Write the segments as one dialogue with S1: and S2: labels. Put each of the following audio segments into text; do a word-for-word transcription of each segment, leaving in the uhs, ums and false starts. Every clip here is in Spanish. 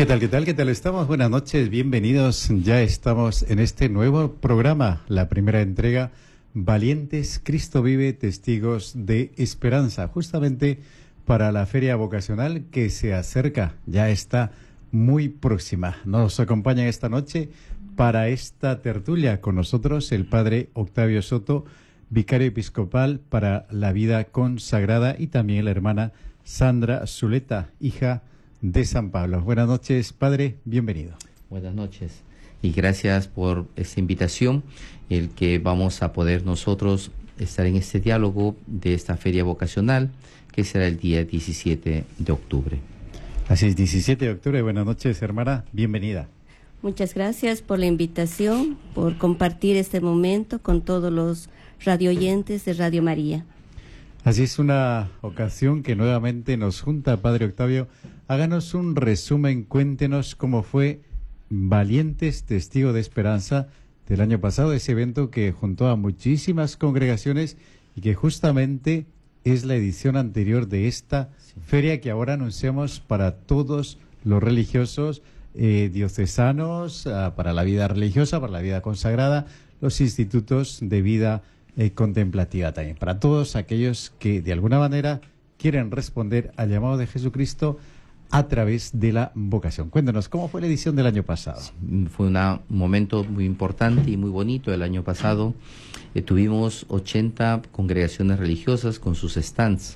S1: ¿Qué tal, qué tal, qué tal estamos? Buenas noches, bienvenidos. Ya estamos en este nuevo programa, la primera entrega, Valientes, Cristo Vive, Testigos de Esperanza, justamente para la feria vocacional que se acerca, ya está muy próxima. Nos acompaña esta noche para esta tertulia con nosotros el padre Octavio Soto, vicario episcopal para la vida consagrada, y también la hermana Sandra Zuleta, hija de San Pablo. Buenas noches, padre, bienvenido.
S2: Buenas noches y gracias por esta invitación, el que vamos a poder nosotros estar en este diálogo de esta feria vocacional que será el día diecisiete de octubre.
S1: Así es, diecisiete de octubre. Buenas noches, hermana, bienvenida.
S3: Muchas gracias por la invitación, por compartir este momento con todos los radioyentes de Radio María.
S1: Así es, una ocasión que nuevamente nos junta. Padre Octavio, háganos un resumen, cuéntenos cómo fue Valientes, Testigo de Esperanza del año pasado, ese evento que juntó a muchísimas congregaciones y que justamente es la edición anterior de esta sí. feria que ahora anunciamos para todos los religiosos eh, diocesanos, uh, para la vida religiosa, para la vida consagrada, los institutos de vida Eh, contemplativa también, para todos aquellos que de alguna manera quieren responder al llamado de Jesucristo a través de la vocación. Cuéntanos, ¿cómo fue la edición del año pasado?
S2: Sí, fue una, un momento muy importante y muy bonito el año pasado. Eh, tuvimos ochenta congregaciones religiosas con sus stands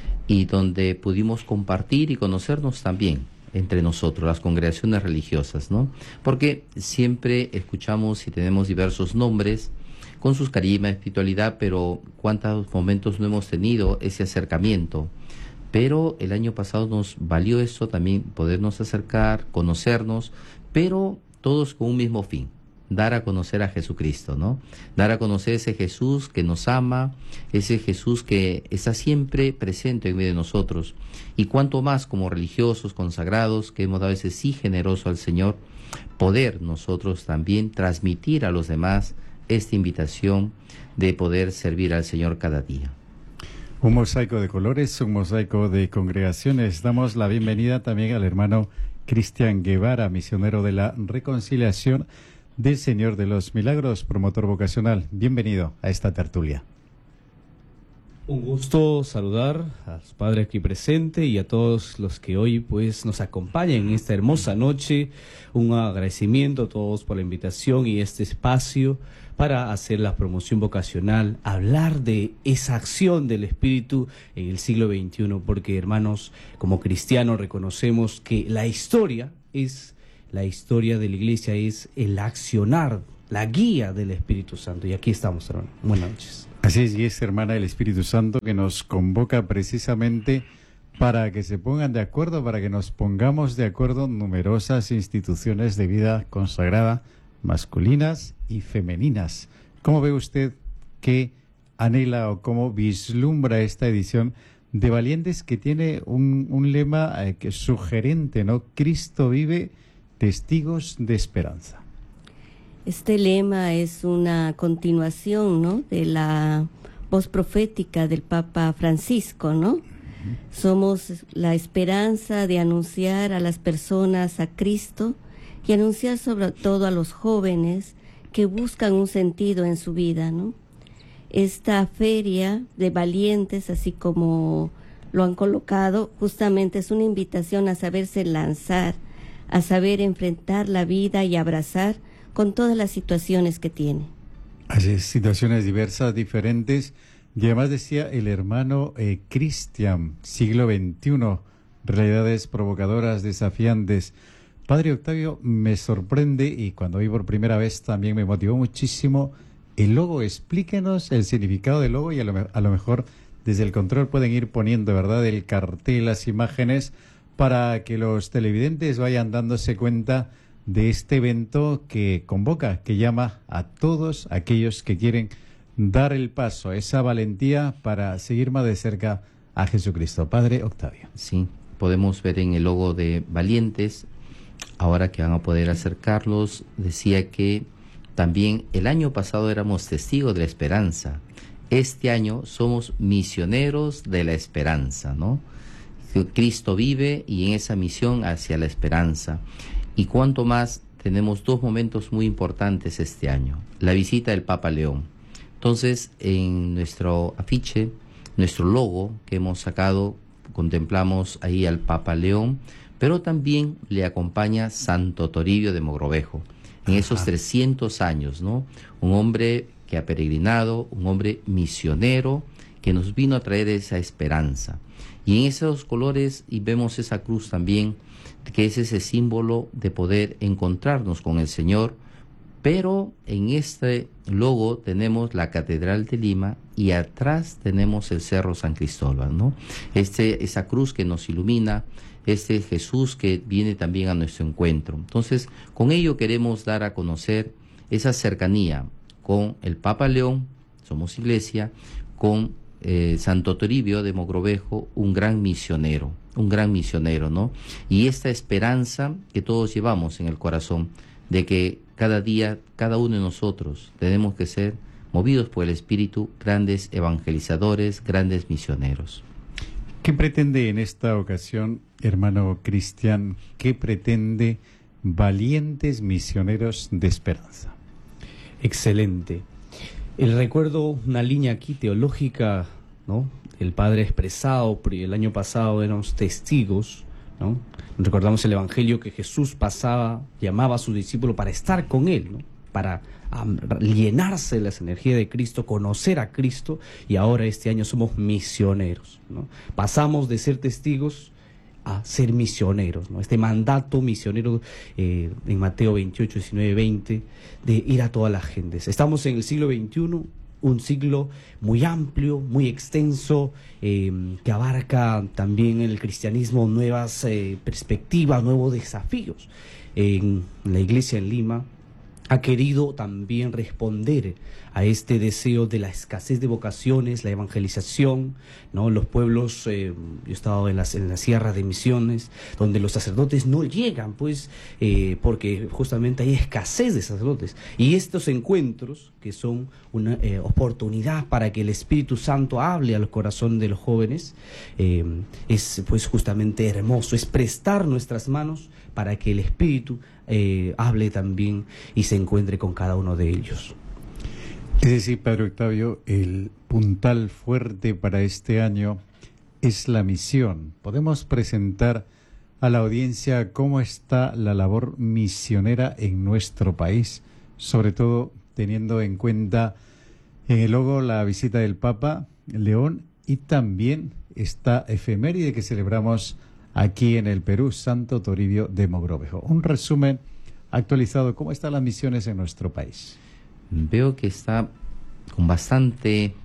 S2: y donde pudimos compartir y conocernos también entre nosotros, las congregaciones religiosas, ¿no? Porque siempre escuchamos y tenemos diversos nombres con sus carismas, espiritualidad, pero cuántos momentos no hemos tenido ese acercamiento. Pero el año pasado nos valió eso también, podernos acercar, conocernos, pero todos con un mismo fin, dar a conocer a Jesucristo, ¿no? Dar a conocer ese Jesús que nos ama, ese Jesús que está siempre presente en medio de nosotros. Y cuanto más como religiosos, consagrados, que hemos dado ese sí generoso al Señor, poder nosotros también transmitir a los demás esta invitación de poder servir al Señor cada día.
S1: Un mosaico de colores, un mosaico de congregaciones. Damos la bienvenida también al hermano Cristian Guevara, misionero de la Reconciliación del Señor de los Milagros, promotor vocacional. Bienvenido a esta tertulia.
S4: Un gusto saludar a su padre aquí presente y a todos los que hoy pues nos acompañan en esta hermosa noche. Un agradecimiento a todos por la invitación y este espacio para hacer la promoción vocacional, hablar de esa acción del Espíritu en el siglo veintiuno, porque hermanos, como cristianos reconocemos que la historia es, la historia de la Iglesia es el accionar, la guía del Espíritu Santo. Y aquí estamos, hermano. Buenas noches.
S1: Así es, y es, hermana, el Espíritu Santo que nos convoca precisamente para que se pongan de acuerdo, para que nos pongamos de acuerdo numerosas instituciones de vida consagrada, masculinas y femeninas. ¿Cómo ve usted que anhela o cómo vislumbra esta edición de Valientes, que tiene un, un lema eh, que es sugerente, ¿no? Cristo vive, testigos de esperanza.
S3: Este lema es una continuación, ¿no?, de la voz profética del Papa Francisco, ¿no? Uh-huh. Somos la esperanza de anunciar a las personas a Cristo y anunciar sobre todo a los jóvenes que buscan un sentido en su vida, ¿no? Esta feria de valientes, así como lo han colocado, justamente es una invitación a saberse lanzar, a saber enfrentar la vida y abrazar con todas las situaciones que tiene.
S1: Así es, situaciones diversas, diferentes. Y además decía el hermano eh, Cristian, siglo veintiuno, realidades provocadoras, desafiantes. Padre Octavio, me sorprende, y cuando vi por primera vez también me motivó muchísimo el logo. Explíquenos el significado del logo y a lo, a lo mejor desde el control pueden ir poniendo, ¿verdad?, el cartel, las imágenes, para que los televidentes vayan dándose cuenta de este evento que convoca, que llama a todos aquellos que quieren dar el paso, esa valentía para seguir más de cerca a Jesucristo. Padre Octavio.
S2: Sí, podemos ver en el logo de Valientes, ahora que van a poder acercarlos, decía que también el año pasado éramos testigos de la esperanza. Este año somos misioneros de la esperanza, ¿no? Cristo vive y en esa misión hacia la esperanza. Y cuanto más tenemos dos momentos muy importantes este año. La visita del Papa León. Entonces, en nuestro afiche, nuestro logo que hemos sacado, contemplamos ahí al Papa León, pero también le acompaña Santo Toribio de Mogrovejo. En esos Ajá. trescientos años, ¿no? Un hombre que ha peregrinado, un hombre misionero, que nos vino a traer esa esperanza. Y en esos colores, y vemos esa cruz también, que es ese símbolo de poder encontrarnos con el Señor, pero en este logo tenemos la Catedral de Lima y atrás tenemos el Cerro San Cristóbal, ¿no? Este, esa cruz que nos ilumina, este Jesús que viene también a nuestro encuentro. Entonces, con ello queremos dar a conocer esa cercanía con el Papa León, somos iglesia, con eh, Santo Toribio de Mogrovejo, un gran misionero, un gran misionero, ¿no? Y esta esperanza que todos llevamos en el corazón, de que cada día, cada uno de nosotros tenemos que ser movidos por el Espíritu, grandes evangelizadores, grandes misioneros.
S1: ¿Qué pretende en esta ocasión, hermano Cristian, qué pretende Valientes Misioneros de Esperanza?
S4: Excelente. El recuerdo, una línea aquí teológica, ¿no? El Padre expresado, el año pasado éramos testigos, ¿no? Recordamos el Evangelio que Jesús pasaba, llamaba a sus discípulos para estar con Él, ¿no? Para um, llenarse de las energías de Cristo, conocer a Cristo, y ahora este año somos misioneros, ¿no? Pasamos de ser testigos a ser misioneros, ¿no? Este mandato misionero eh, en Mateo veintiocho, diecinueve, veinte, de ir a todas las gentes. Estamos en el siglo veintiuno, un siglo muy amplio, muy extenso, eh, que abarca también en el cristianismo nuevas eh, perspectivas, nuevos desafíos. En la iglesia en Lima ha querido también responder a este deseo de la escasez de vocaciones, la evangelización, ¿no? Los pueblos, eh, yo he estado en las, en las sierras de Misiones, donde los sacerdotes no llegan, pues, eh, porque justamente hay escasez de sacerdotes. Y estos encuentros, que son una eh, oportunidad para que el Espíritu Santo hable al corazón de los jóvenes, eh, es pues justamente hermoso, es prestar nuestras manos para que el Espíritu eh, hable también y se encuentre con cada uno de ellos.
S1: Es decir, Padre Octavio, el puntal fuerte para este año es la misión. Podemos presentar a la audiencia cómo está la labor misionera en nuestro país, sobre todo teniendo en cuenta en el logo la visita del Papa León y también esta efeméride que celebramos aquí en el Perú, Santo Toribio de Mogrovejo. Un resumen actualizado, ¿cómo están las misiones en nuestro país?
S2: Veo que está con bastante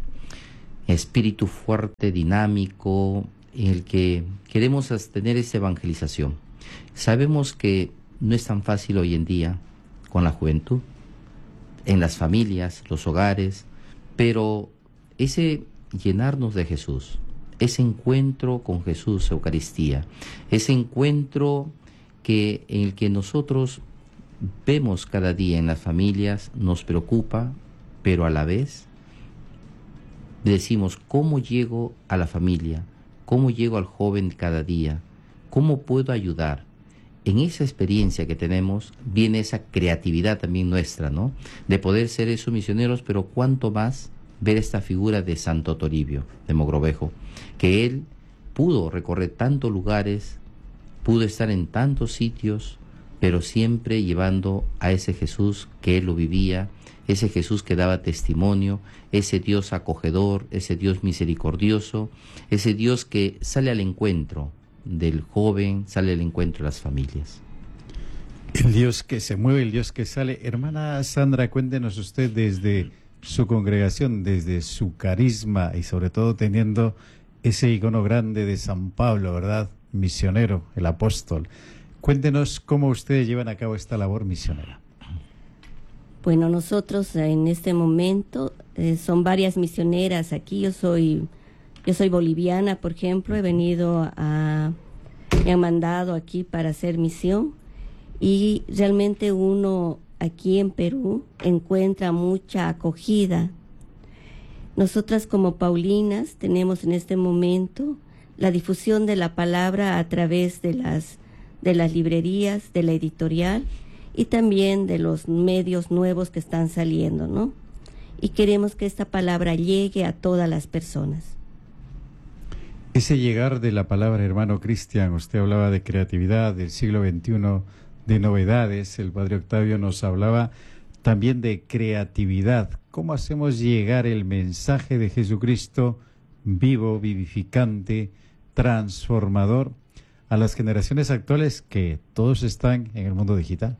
S2: espíritu fuerte, dinámico, en el que queremos tener esa evangelización. Sabemos que no es tan fácil hoy en día con la juventud, en las familias, los hogares, pero ese llenarnos de Jesús, ese encuentro con Jesús, Eucaristía, ese encuentro que en el que nosotros vemos cada día en las familias, nos preocupa, pero a la vez decimos, ¿cómo llego a la familia? ¿Cómo llego al joven cada día? ¿Cómo puedo ayudar? En esa experiencia que tenemos viene esa creatividad también nuestra, ¿no? De poder ser esos misioneros, pero cuánto más ver esta figura de Santo Toribio de Mogrovejo, que él pudo recorrer tantos lugares, pudo estar en tantos sitios, pero siempre llevando a ese Jesús que él lo vivía, ese Jesús que daba testimonio, ese Dios acogedor, ese Dios misericordioso, ese Dios que sale al encuentro del joven, sale al encuentro de las familias.
S1: El Dios que se mueve, el Dios que sale. Hermana Sandra, cuéntenos usted desde su congregación, desde su carisma y sobre todo teniendo ese icono grande de San Pablo, ¿verdad? Misionero, el apóstol. Cuéntenos cómo ustedes llevan a cabo esta labor misionera.
S3: Bueno, nosotros en este momento eh, son varias misioneras aquí. Yo soy, yo soy boliviana, por ejemplo. He venido a, me han mandado aquí para hacer misión y realmente uno aquí en Perú encuentra mucha acogida. Nosotras como Paulinas tenemos en este momento la difusión de la palabra a través de las, de las librerías, de la editorial y también de los medios nuevos que están saliendo, ¿no? Y queremos que esta palabra llegue a todas las personas.
S1: Ese llegar de la palabra, hermano Cristian, usted hablaba de creatividad, del siglo veintiuno, de novedades, el Padre Octavio nos hablaba también de creatividad. ¿Cómo hacemos llegar el mensaje de Jesucristo vivo, vivificante, transformador a las generaciones actuales que todos están en el mundo digital?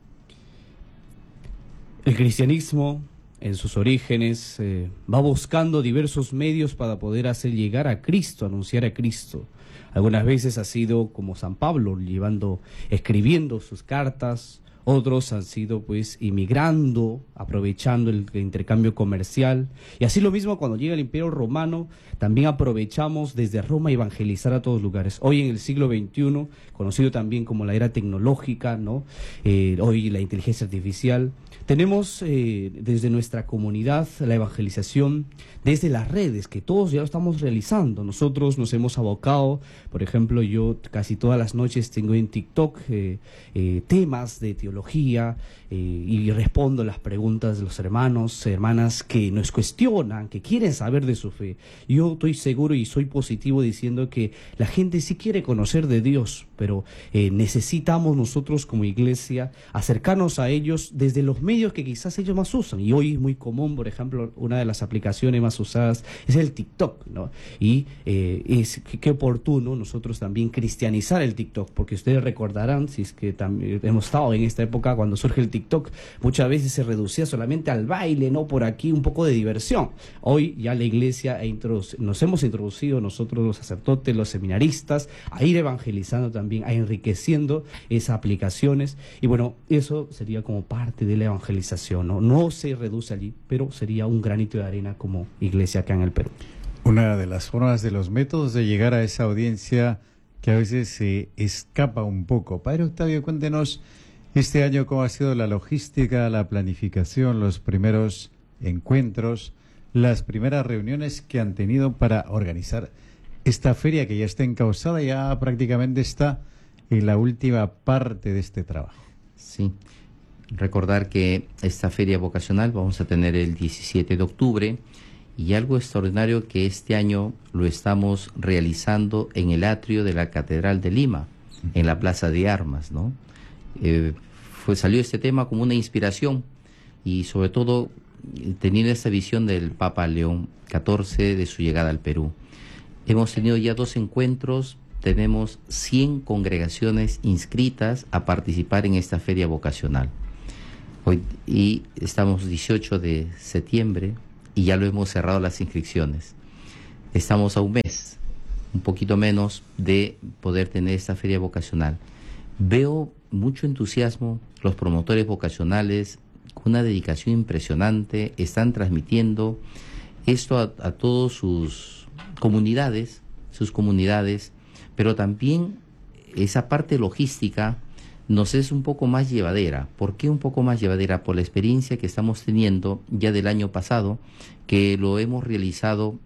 S4: El cristianismo, en sus orígenes, eh, va buscando diversos medios para poder hacer llegar a Cristo, anunciar a Cristo. Algunas veces ha sido como San Pablo, llevando, escribiendo sus cartas. Otros han sido pues inmigrando, aprovechando el intercambio comercial. Y así lo mismo cuando llega el Imperio Romano, también aprovechamos desde Roma evangelizar a todos lugares. Hoy en el siglo veintiuno, conocido también como la era tecnológica, ¿no? Eh, hoy la inteligencia artificial. Tenemos eh, desde nuestra comunidad la evangelización desde las redes, que todos ya lo estamos realizando. Nosotros nos hemos abocado, por ejemplo, yo casi todas las noches tengo en TikTok eh, eh, temas de teología eh, y respondo las preguntas de los hermanos, hermanas que nos cuestionan, que quieren saber de su fe. Yo estoy seguro y soy positivo diciendo que la gente sí quiere conocer de Dios, pero eh, necesitamos nosotros como iglesia acercarnos a ellos desde los medios que quizás ellos más usan. Y hoy es muy común, por ejemplo, una de las aplicaciones más usadas es el TikTok, ¿no? Y eh, es qué oportuno nosotros también cristianizar el TikTok, porque ustedes recordarán, si es que también hemos estado en esta época cuando surge el TikTok, muchas veces se reducía solamente al baile, ¿no? Por aquí un poco de diversión. Hoy ya la iglesia ha nos hemos introducido nosotros los sacerdotes, los seminaristas, a ir evangelizando también, a enriqueciendo esas aplicaciones. Y bueno, eso sería como parte de la evangelización, ¿no? No se reduce allí, pero sería un granito de arena como iglesia acá en el Perú.
S1: Una de las formas, de los métodos de llegar a esa audiencia que a veces se escapa un poco. Padre Octavio, cuéntenos este año cómo ha sido la logística, la planificación, los primeros encuentros, las primeras reuniones que han tenido para organizar esta feria que ya está encauzada, ya prácticamente está en la última parte de este trabajo.
S2: Sí. Recordar que esta feria vocacional vamos a tener el diecisiete de octubre y algo extraordinario que este año lo estamos realizando en el atrio de la Catedral de Lima, en la Plaza de Armas, ¿no? Eh, fue, salió este tema como una inspiración y sobre todo teniendo esta visión del Papa León catorce de su llegada al Perú. Hemos tenido ya dos encuentros, tenemos cien congregaciones inscritas a participar en esta feria vocacional. Hoy, y estamos dieciocho de septiembre y ya lo hemos cerrado las inscripciones. Estamos a un mes, un poquito menos, de poder tener esta feria vocacional. Veo mucho entusiasmo, los promotores vocacionales con una dedicación impresionante, están transmitiendo esto a, a todas sus comunidades, sus comunidades, pero también esa parte logística nos es un poco más llevadera. ¿Por qué un poco más llevadera? Por la experiencia que estamos teniendo ya del año pasado, que lo hemos realizado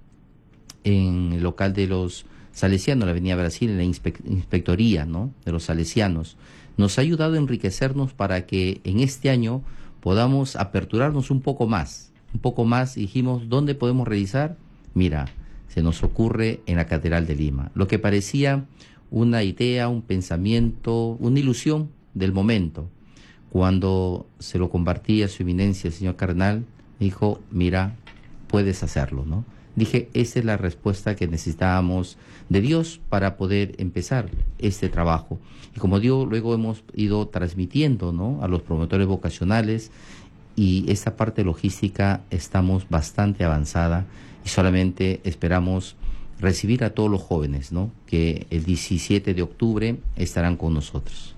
S2: en el local de los salesianos, la Avenida Brasil, en la inspe- inspectoría, ¿no?, de los salesianos. Nos ha ayudado a enriquecernos para que en este año podamos aperturarnos un poco más, un poco más, y dijimos, ¿dónde podemos realizar? Mira, se nos ocurre en la Catedral de Lima. Lo que parecía una idea, un pensamiento, una ilusión del momento. Cuando se lo compartí a su eminencia, el señor cardenal, dijo, mira, puedes hacerlo, ¿no? Dije, esa es la respuesta que necesitábamos de Dios para poder empezar este trabajo. Y como digo, luego hemos ido transmitiendo, ¿no?, a los promotores vocacionales, y esta parte logística estamos bastante avanzada y solamente esperamos recibir a todos los jóvenes, ¿no?, que el diecisiete de octubre estarán con nosotros.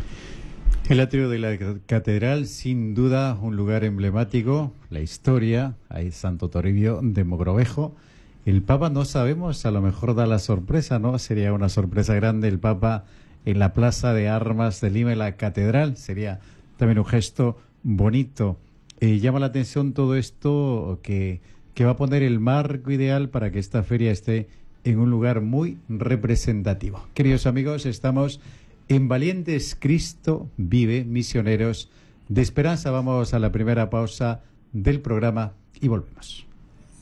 S1: El atrio de la catedral, sin duda, un lugar emblemático, la historia, ahí Santo Toribio de Mogrovejo. El Papa, no sabemos, a lo mejor da la sorpresa, ¿no? Sería una sorpresa grande el Papa en la Plaza de Armas de Lima, en la catedral. Sería también un gesto bonito. Eh, llama la atención todo esto que, que va a poner el marco ideal para que esta feria esté en un lugar muy representativo. Queridos amigos, estamos en Valientes Cristo Vive, misioneros de esperanza. Vamos a la primera pausa del programa y volvemos.